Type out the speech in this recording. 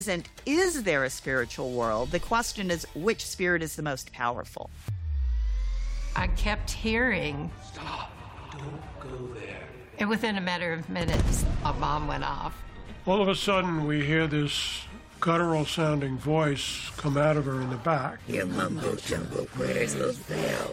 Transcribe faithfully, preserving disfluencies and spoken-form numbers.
isn't, is there a spiritual world? The question is, which spirit is the most powerful? I kept hearing, "Stop, don't go there." and within a matter of minutes, a bomb went off. All of a sudden, we hear this guttural-sounding voice come out of her in the back. Your mumbo-jumbo prayers will fail.